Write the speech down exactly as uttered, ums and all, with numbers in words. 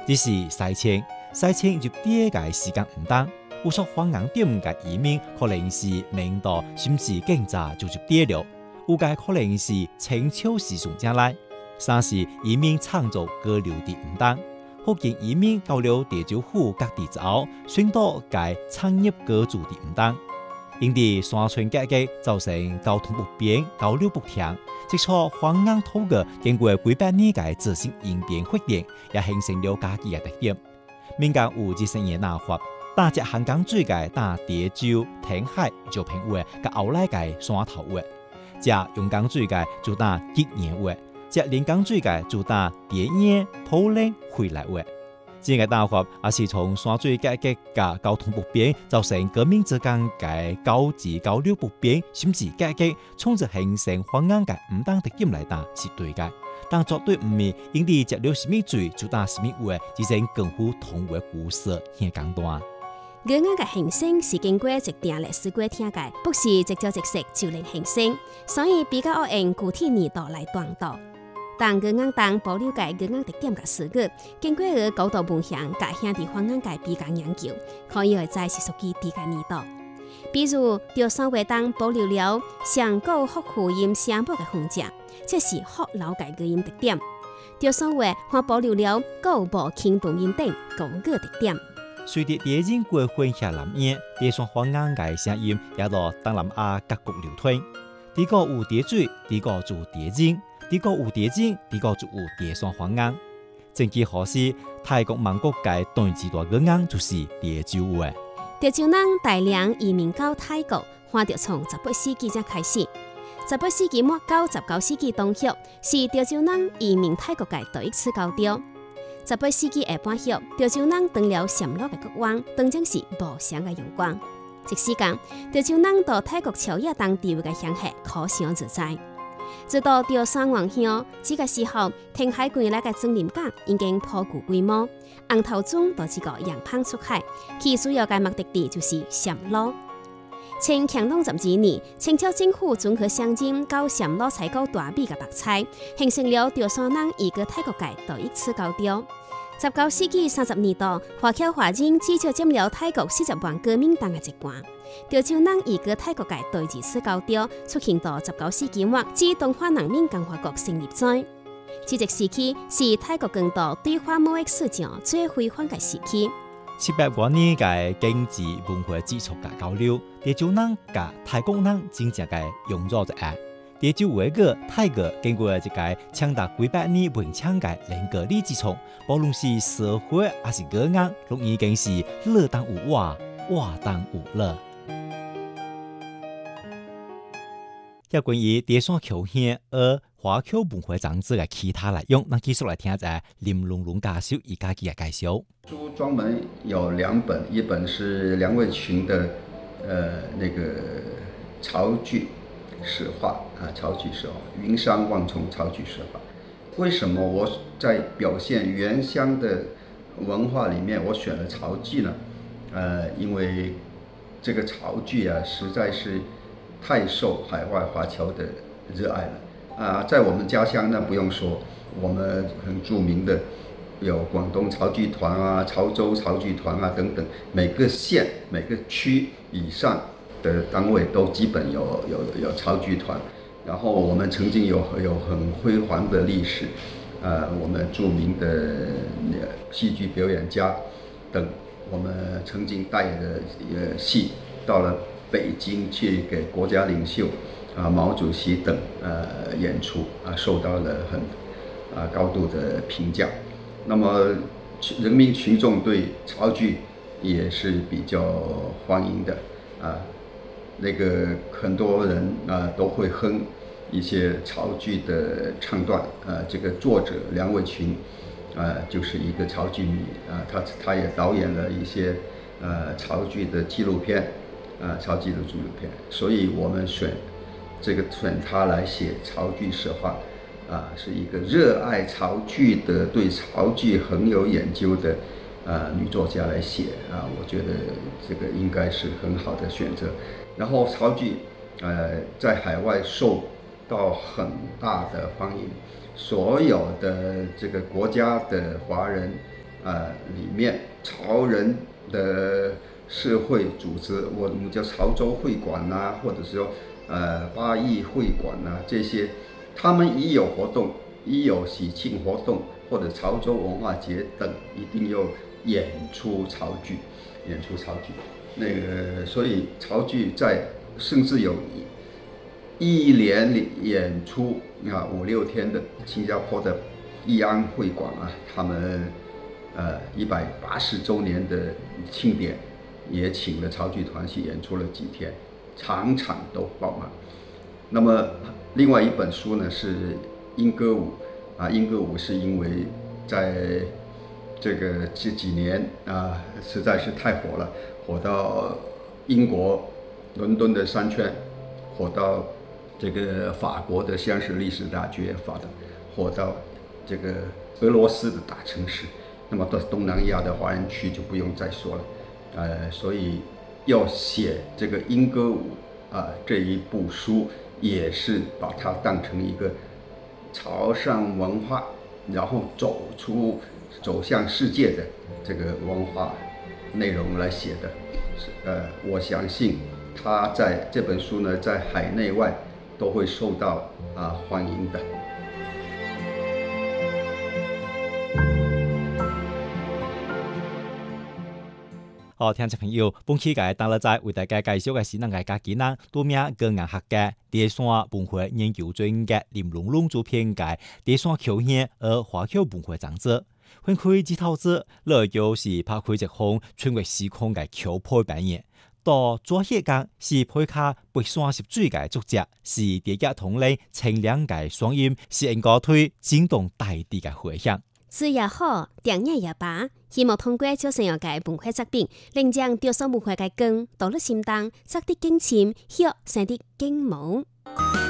只是西迁，西迁入啲嘅時間唔等，有所方硬點嘅移民可能是明代甚至更早就入啲了，有嘅可能是清朝時上正來，三是移民創造各流地唔等，福建移民到了地州府各地之後，宣導嘅產業各住地唔等。因地山村改革造成交通不便、交流不暢，即錯方硬土嘅經過幾百年嘅自行應變發展，也形成了家己嘅特點。民間有自身嘅拿法，打隻香港水嘅打地州、填海、招聘話，甲後來嘅山頭話；隻用港水嘅就打吉野話；隻連港水嘅就打地野、土嶺、回來話。這個打法也是從山水改革甲交通不便，造成革命之間嘅交治交流不便，甚至改革，從而形成方硬嘅唔當特點來打是對嘅，但絕對唔係因地接了什麼罪就打什麼話，只成近乎同為故事很簡單。 語言嘅形成是經過一定歷史過程嘅，不是直接直食就能形成，所以比較可用具體年度來斷度。當語言當保留嘅語言特點嘅事據，經過佢高度分享，甲兄弟方言嘅比較研究，可以會再是屬於第個年度。比如，潮汕話當保留了上古福語音聲母嘅分支，這是福老嘅語音特點。潮汕話還保留了古部輕重音等古語特點。 隨着地人過混下南面，地上方言嘅聲音也到東南亞各國流傳。第個有地水，第個做地人。啲個有地人，啲個就有地上方言。正幾何時，泰國曼谷嘅短字大語言就是地州話。 地州人大量移民到泰國，話着從十八世紀才開始。十八世紀末到十九世紀中葉，是地州人移民泰國嘅第一次高調。十八世紀下半葉，地州人登了暹羅嘅國王，當正是無雙嘅陽光。即時間，地州人到泰國朝野當地位嘅享受可想而知。直到潮汕王鄉，這個時候，填海歸來嘅證林港已經頗具規模，紅頭中到這個洋棒出海，其主要嘅目的地就是暹羅。清乾隆十二年，清朝政府准許上任到暹羅採購大米嘅白菜，形成了潮汕人移居泰國嘅第一次高調。十九世紀三十年代，華僑華人至少佔了泰國四十萬國民黨嘅一半。潮州人移居泰國嘅第二次高調出現到十九世紀末至中華人民共和國成立前，這個時期是泰國更多對華貿易史上最輝煌嘅時期。 七百多年嘅經濟文化基礎嘅交流，潮州人甲泰國人真正嘅融入一下。潮州話語、泰語經過一個長達幾百年文強嘅人格力之處，無論是社會還是語言，都已經是樂當有話，話當有樂。有關於地上口獻而華僑文化長子嘅其他內容，咱繼續來聽一下林龍龍教授伊家己嘅介紹。 書專門有兩本，一本是梁衛群的，呃，那個潮劇史話啊，潮劇史話，雲山萬重潮劇史話。為什麼我在表現原鄉的文化裡面，我選了潮劇呢？呃，因為這個潮劇啊，實在是太受海外華僑的熱愛了啊！在我們家鄉呢，不用說，我們很著名的有廣東潮劇團啊、潮州潮劇團啊等等，每個縣、每個區以上的單位都基本有有有潮劇團。然後我們曾經有有很輝煌的歷史，呃，我們著名的戲劇表演家等，我們曾經帶的呃戲到了北京去給國家領袖啊、毛主席等呃演出啊，受到了很啊高度的評價。那麼人民群眾對潮劇也是比較歡迎的啊，那個很多人啊都會哼一些潮劇的唱段啊。這個作者梁衛群啊就是一個潮劇迷啊，他他也導演了一些呃潮劇的紀錄片。啊，潮劇的紀錄片，所以我們選這個選他來寫潮劇史話，啊，是一個熱愛潮劇的、對潮劇很有研究的啊女作家來寫啊，我覺得這個應該是很好的選擇。然後潮劇，呃，在海外受到很大的歡迎，所有的這個國家的華人呃里面潮人的社会组织，我们叫潮州会馆呐、啊，或者是说呃八义会馆呐、啊，这些他们一有活动，一有喜庆活动或者潮州文化节等，一定要演出潮剧，演出潮剧。那个所以潮剧在甚至有一连演出啊五六天的，新加坡的义安会馆啊，他们呃一百八十周年的庆典，也请了潮剧团去演出了几天，场场都爆满。那么另外一本书呢是莺歌舞啊，莺歌舞是因为在这个这几年啊实在是太火了，火到英国伦敦的商圈，火到这个法国的香榭丽舍大剧院发的，火到这个俄罗斯的大城市，那么到东南亚的华人区就不用再说了。呃，所以要写这个莺歌舞啊、呃、这一部书，也是把它当成一个潮汕文化，然后走出走向世界的这个文化内容来写的。呃，我相信他在这本书呢，在海内外都会受到啊、呃、欢迎的。 好，聽眾朋友，本期嘅當日在為大家介紹嘅是咱嘅家己人，多名個人學家第三文化研究專家林龍龍主編嘅第三口語而華僑文化長者，分開指導者，樂有是拍開一項穿越時空嘅口配扮演。到昨日間是配卡白山十水嘅作者，是第一同類清亮嘅聲音，是應該推震動大地嘅回響。 字也好，電影也罷，希望通過做成樣嘅文化作品，令將雕塑文化嘅根到了心當，作得更深，學生得更夢。